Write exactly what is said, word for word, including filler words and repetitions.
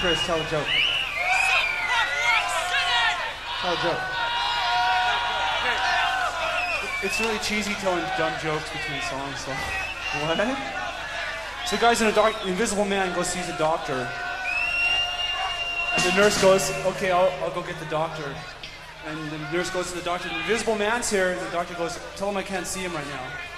Chris, tell a joke. Tell a joke. It's really cheesy telling dumb jokes between songs, so. What? So the guy's in a doc- invisible man goes sees a doctor. And the nurse goes, okay, I'll, I'll go get the doctor. And the nurse goes to the doctor, the invisible man's here, and the doctor goes, tell him I can't see him right now.